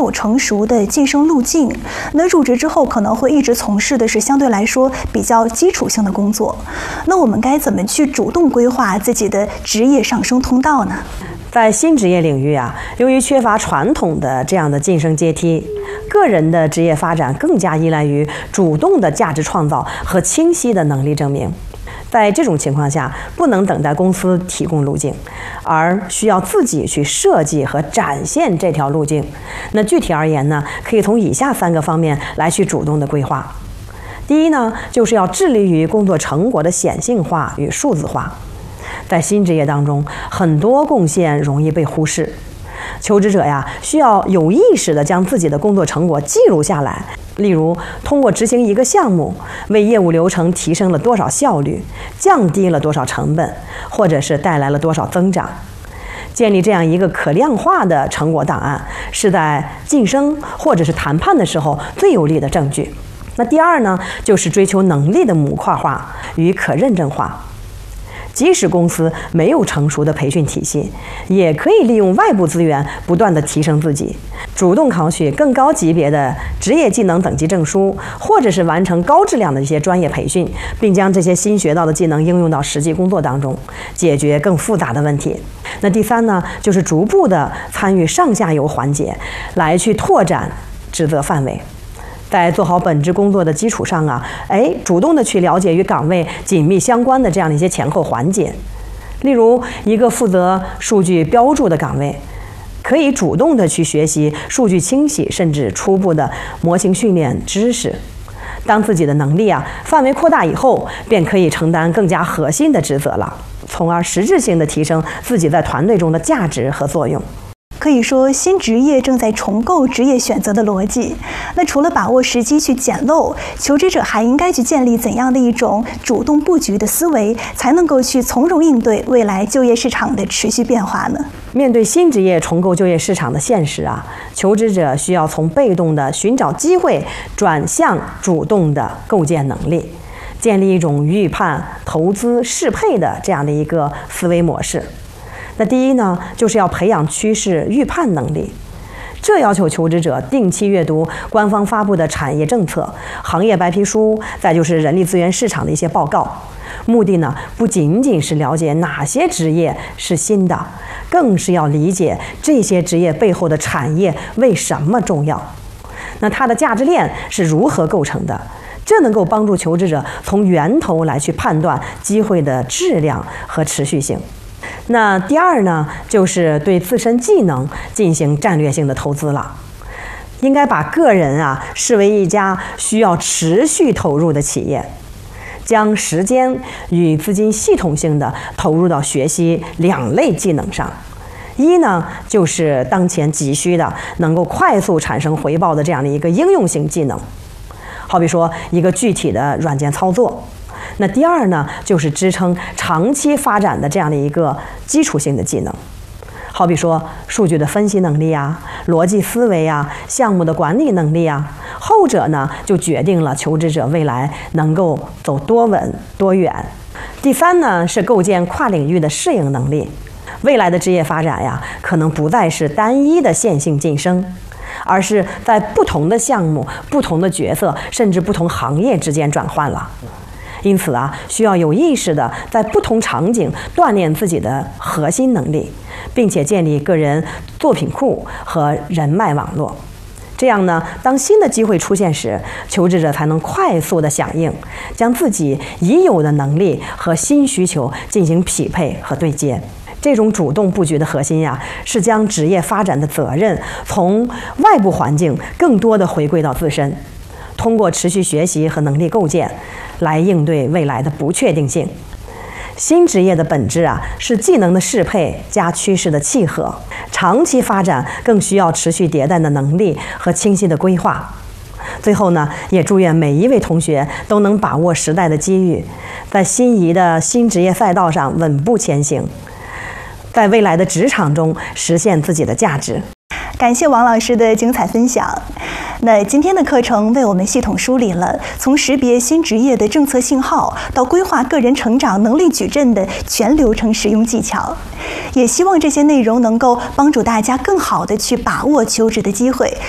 有成熟的晋升路径，那入职之后可能会一直从事的是相对来说比较基础性的工作。那我们该怎么去主动规划自己的职业上升通道呢？ 在新职业领域啊，由于缺乏传统的这样的晋升阶梯，个人的职业发展更加依赖于主动的价值创造和清晰的能力证明。在这种情况下，不能等待公司提供路径，而需要自己去设计和展现这条路径。那具体而言呢，可以从以下3个方面来去主动的规划。第一呢，就是要致力于工作成果的显性化与数字化。在新职业当中，很多贡献容易被忽视。求职者呀，需要有意识地将自己的工作成果记录下来。例如，通过执行一个项目，为业务流程提升了多少效率，降低了多少成本，或者是带来了多少增长。建立这样一个可量化的成果档案，是在晋升或者是谈判的时候最有力的证据。那第二呢，就是追求能力的模块化与可认证化。即使公司没有成熟的培训体系，也可以利用外部资源不断地提升自己，主动考取更高级别的职业技能等级证书，或者是完成高质量的一些专业培训，并将这些新学到的技能应用到实际工作当中，解决更复杂的问题。那第三呢，就是逐步的参与上下游环节，来去拓展职责范围。在做好本职工作的基础上啊，主动的去了解与岗位紧密相关的这样的一些前后环节。例如，一个负责数据标注的岗位，可以主动的去学习数据清洗甚至初步的模型训练知识。当自己的能力啊范围扩大以后，便可以承担更加核心的职责了，从而实质性的提升自己在团队中的价值和作用。 可以说，新职业正在重构职业选择的逻辑。那除了把握时机去捡漏，求职者还应该去建立怎样的一种主动布局的思维，才能够去从容应对未来就业市场的持续变化呢？ 面对新职业重构就业市场的现实啊，求职者需要从被动的寻找机会转向主动的构建能力，建立一种预判、投资、适配的这样的一个思维模式。那第一呢，就是要培养趋势预判能力，这要求求职者定期阅读官方发布的产业政策、行业白皮书，再就是人力资源市场的一些报告。目的呢，不仅仅是了解哪些职业是新的，更是要理解这些职业背后的产业为什么重要，那它的价值链是如何构成的。这能够帮助求职者从源头来去判断机会的质量和持续性。那第二呢，就是对自身技能进行战略性的投资了。应该把个人啊视为一家需要持续投入的企业，将时间与资金系统性的投入到学习2类技能上。一呢，就是当前急需的能够快速产生回报的这样的一个应用型技能，好比说一个具体的软件操作。那第二呢，就是支撑长期发展的这样的一个基础性的技能，好比说数据的分析能力啊、逻辑思维啊、项目的管理能力啊。后者呢，就决定了求职者未来能够走多稳多远。第三呢，是构建跨领域的适应能力。未来的职业发展呀，可能不再是单一的线性晋升，而是在不同的项目、不同的角色，甚至不同行业之间转换了。因此啊，需要有意识的在不同场景锻炼自己的核心能力，并且建立个人作品库和人脉网络。这样呢，当新的机会出现时，求职者才能快速的响应，将自己已有的能力和新需求进行匹配和对接。这种主动布局的核心呀，是将职业发展的责任从外部环境更多的回归到自身，通过持续学习和能力构建来应对未来的不确定性。新职业的本质啊，是技能的适配加趋势的契合。长期发展更需要持续迭代的能力和清晰的规划。最后呢，也祝愿每一位同学都能把握时代的机遇，在心仪的新职业赛道上稳步前行，在未来的职场中实现自己的价值。 感谢王老师的精彩分享。那今天的课程为我们系统梳理了从识别新职业的政策信号到规划个人成长能力矩阵的全流程使用技巧，也希望这些内容能够帮助大家更好的去把握求职的机会，